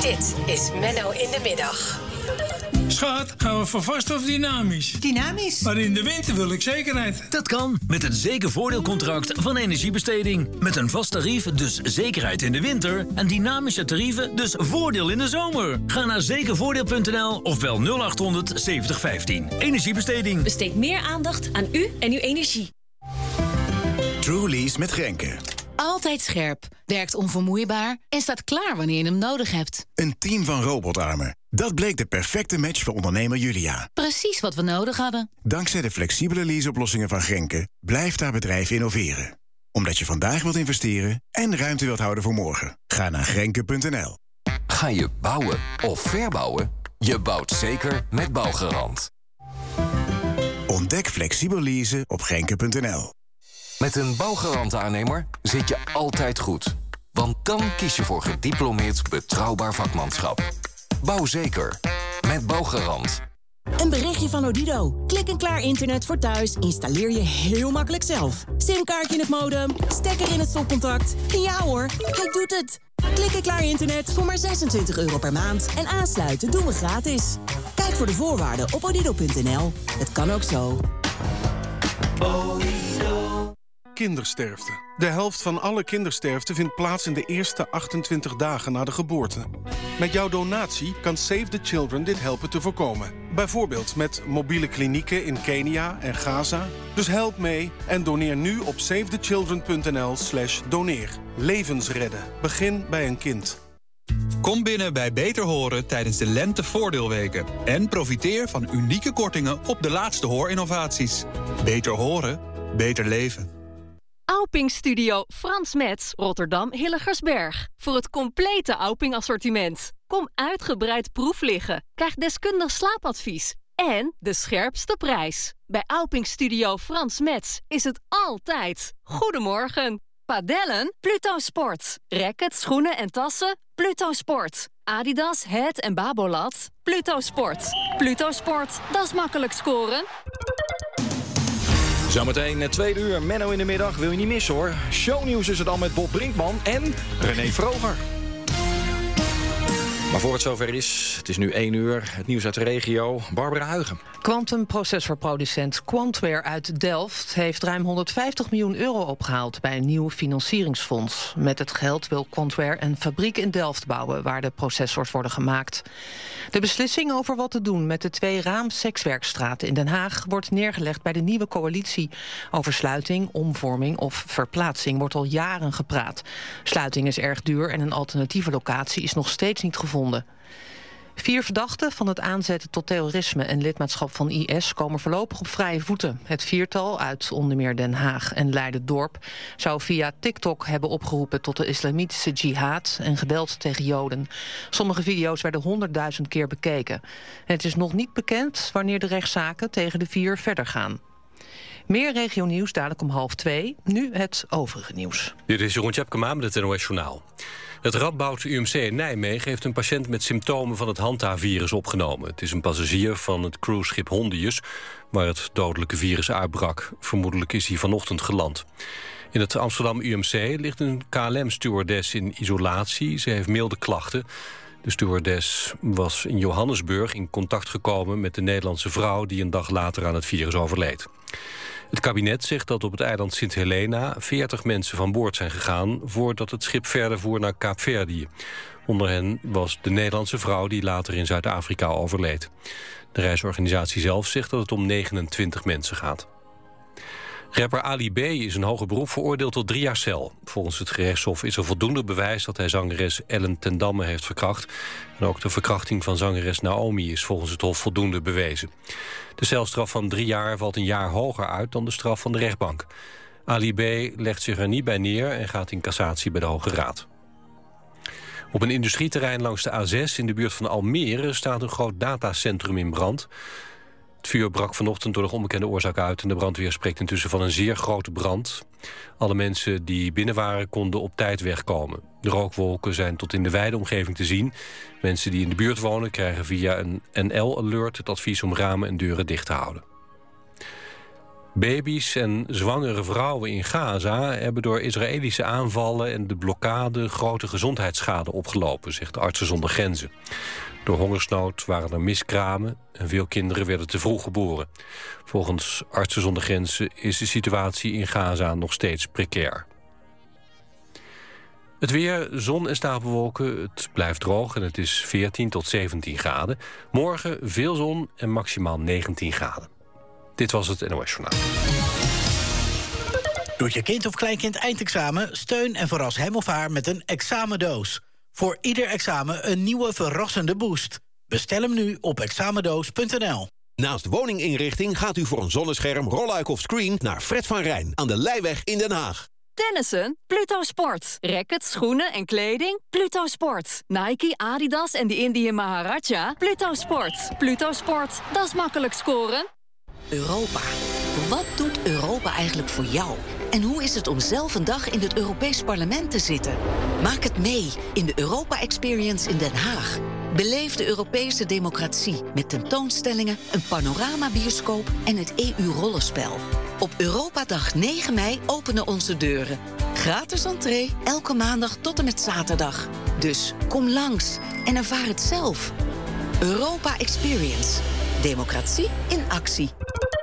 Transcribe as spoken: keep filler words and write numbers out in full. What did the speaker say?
Dit is Menno in de Middag. Schat, gaan we voor vast of dynamisch? Dynamisch. Maar in de winter wil ik zekerheid. Dat kan met het zekervoordeelcontract van Energiebesteding. Met een vast tarief, dus zekerheid in de winter. En dynamische tarieven, dus voordeel in de zomer. Ga naar zekervoordeel punt n l of bel nul acht honderd zeventig vijftien. Energiebesteding. Besteed meer aandacht aan u en uw energie. Trulies met Grenke. Altijd scherp, werkt onvermoeibaar en staat klaar wanneer je hem nodig hebt. Een team van robotarmen. Dat bleek de perfecte match voor ondernemer Julia. Precies wat we nodig hadden. Dankzij de flexibele leaseoplossingen van Grenke blijft haar bedrijf innoveren. Omdat je vandaag wilt investeren en ruimte wilt houden voor morgen. Ga naar grenke punt n l. Ga je bouwen of verbouwen? Je bouwt zeker met Bouwgarant. Ontdek flexibel leasen op grenke punt n l. Met een Bouwgarant-aannemer zit je altijd goed. Want dan kies je voor gediplomeerd betrouwbaar vakmanschap. Bouw zeker. Met Bouwgarant. Een berichtje van Odido. Klik en klaar internet voor thuis installeer je heel makkelijk zelf. Simkaartje in het modem, stekker in het stopcontact. Ja hoor, hij doet het. Klik en klaar internet voor maar zesentwintig euro per maand. En aansluiten doen we gratis. Kijk voor de voorwaarden op odido punt n l. Het kan ook zo. Kindersterfte. De helft van alle kindersterfte vindt plaats in de eerste achtentwintig dagen na de geboorte. Met jouw donatie kan Save the Children dit helpen te voorkomen. Bijvoorbeeld met mobiele klinieken in Kenia en Gaza. Dus help mee en doneer nu op save the children punt n l slash doneer. Levens redden. Begin bij een kind. Kom binnen bij Beter Horen tijdens de lentevoordeelweken. En profiteer van unieke kortingen op de laatste hoorinnovaties. Beter horen, beter leven. Auping Studio Frans Metz, Rotterdam Hilligersberg. Voor het complete Auping assortiment. Kom uitgebreid proef liggen. Krijg deskundig slaapadvies. En de scherpste prijs. Bij Auping Studio Frans Metz is het altijd Goedemorgen. Padellen? Pluto Sport. Rackets, schoenen en tassen? Pluto Sport. Adidas, Het en Babolat? Pluto Sport. Pluto Sport, dat is makkelijk scoren. Zometeen het tweede uur, Menno in de Middag, wil je niet missen hoor. Shownieuws is het al met Bob Brinkman en René Vroger. Maar voor het zover is, het is nu één uur, het nieuws uit de regio, Barbara Huigen. Quantumprocessorproducent Quantware uit Delft heeft ruim honderdvijftig miljoen euro opgehaald bij een nieuw financieringsfonds. Met het geld wil Quantware een fabriek in Delft bouwen waar de processors worden gemaakt. De beslissing over wat te doen met de twee raamsekswerkstraten in Den Haag wordt neergelegd bij de nieuwe coalitie. Over sluiting, omvorming of verplaatsing wordt al jaren gepraat. Sluiting is erg duur en een alternatieve locatie is nog steeds niet gevonden. Vier verdachten van het aanzetten tot terrorisme en lidmaatschap van I S komen voorlopig op vrije voeten. Het viertal uit onder meer Den Haag en Leiden-Dorp zou via TikTok hebben opgeroepen tot de islamitische jihad en geweld tegen Joden. Sommige video's werden honderdduizend keer bekeken. En het is nog niet bekend wanneer de rechtszaken tegen de vier verder gaan. Meer regionieuws dadelijk om half twee. Nu het overige nieuws. Dit is Jeroen Tjepkema met het N O S Journaal. Het Radboud U M C in Nijmegen heeft een patiënt met symptomen van het Hanta-virus opgenomen. Het is een passagier van het cruiseschip Hondius, waar het dodelijke virus uitbrak. Vermoedelijk is hij vanochtend geland. In het Amsterdam U M C ligt een K L M-stewardess in isolatie. Ze heeft milde klachten. De stewardess was in Johannesburg in contact gekomen met de Nederlandse vrouw die een dag later aan het virus overleed. Het kabinet zegt dat op het eiland Sint Helena veertig mensen van boord zijn gegaan voordat het schip verder voer naar Kaapverdië. Onder hen was de Nederlandse vrouw die later in Zuid-Afrika overleed. De reisorganisatie zelf zegt dat het om negenentwintig mensen gaat. Rapper Ali B. is een hoger beroep veroordeeld tot drie jaar cel. Volgens het gerechtshof is er voldoende bewijs dat hij zangeres Ellen ten Damme heeft verkracht. En ook de verkrachting van zangeres Naomi is volgens het hof voldoende bewezen. De celstraf van drie jaar valt een jaar hoger uit dan de straf van de rechtbank. Ali B. legt zich er niet bij neer en gaat in cassatie bij de Hoge Raad. Op een industrieterrein langs de A zes in de buurt van Almere staat een groot datacentrum in brand. Het vuur brak vanochtend door nog onbekende oorzaak uit en de brandweer spreekt intussen van een zeer grote brand. Alle mensen die binnen waren konden op tijd wegkomen. De rookwolken zijn tot in de wijde omgeving te zien. Mensen die in de buurt wonen krijgen via een N L-alert het advies om ramen en deuren dicht te houden. Baby's en zwangere vrouwen in Gaza hebben door Israëlische aanvallen en de blokkade grote gezondheidsschade opgelopen, zegt Artsen zonder Grenzen. Door hongersnood waren er miskramen en veel kinderen werden te vroeg geboren. Volgens Artsen zonder Grenzen is de situatie in Gaza nog steeds precair. Het weer, zon en stapelwolken, het blijft droog en het is veertien tot zeventien graden. Morgen veel zon en maximaal negentien graden. Dit was het N O S Journaal. Doet je kind of kleinkind eindexamen? Steun en verras hem of haar met een examendoos. Voor ieder examen een nieuwe verrassende boost. Bestel hem nu op examendoos punt n l. Naast woninginrichting gaat u voor een zonnescherm, rolluik of screen naar Fred van Rijn aan de Leijweg in Den Haag. Tennissen? Pluto Sport. Rackets, schoenen en kleding? Pluto Sport. Nike, Adidas en de Indian Maharaja? Pluto Sport. Pluto Sport. Dat is makkelijk scoren. Europa. Wat doet Europa eigenlijk voor jou? En hoe is het om zelf een dag in het Europees Parlement te zitten? Maak het mee in de Europa Experience in Den Haag. Beleef de Europese democratie met tentoonstellingen, een panoramabioscoop en het E U-rollenspel. Op Europadag negen mei openen onze deuren. Gratis entree, elke maandag tot en met zaterdag. Dus kom langs en ervaar het zelf. Europa Experience. Democratie in actie.